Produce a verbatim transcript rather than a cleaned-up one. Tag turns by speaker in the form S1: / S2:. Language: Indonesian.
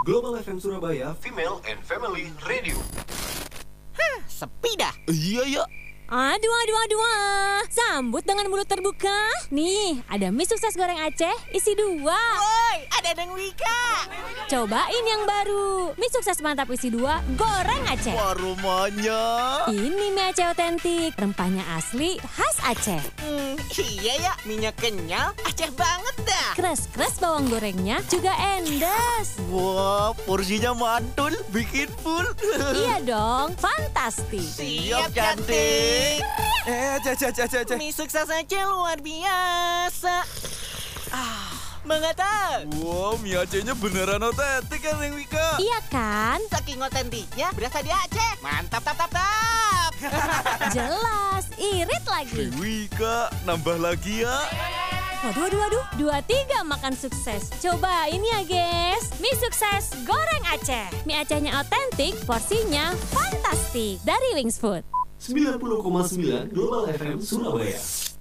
S1: Global F M Surabaya Female and Family Radio.
S2: Hah, sepi dah.
S3: Iya ya.
S4: Aduh, aduh, aduh, ah. Sambut dengan mulut terbuka. Nih, ada mie sukses goreng Aceh, isi dua.
S2: Woi, ada Neng Wika.
S4: Cobain yang baru. Mie sukses mantap isi dua, goreng Aceh.
S3: Wah, rumahnya.
S4: Ini mie Aceh otentik, rempahnya asli, khas Aceh.
S2: Hmm, iya ya, minyak kenyal, Aceh banget dah.
S4: Kres-kres bawang gorengnya juga endes.
S3: Wah, porsinya mantul, bikin full.
S4: Iya dong, fantastis.
S2: Siap cantik.
S3: Eh, caca, caca, caca.
S2: Mie sukses Aceh luar biasa. Ah, mengata.
S3: Wow, mie Acehnya beneran otentik kan, Neng Wika?
S4: Iya kan?
S2: Saking otentiknya, berasa di Aceh. Mantap, tap, tap, tap.
S4: Jelas, irit lagi.
S3: Neng Wika, nambah lagi ya.
S4: Waduh, waduh, waduh. Dua tiga makan sukses. Coba ini ya, guys. Mie sukses goreng Aceh. Mie Acehnya otentik, porsinya fantastik. Dari Wings Food.
S1: sembilan puluh koma sembilan Global F M Surabaya.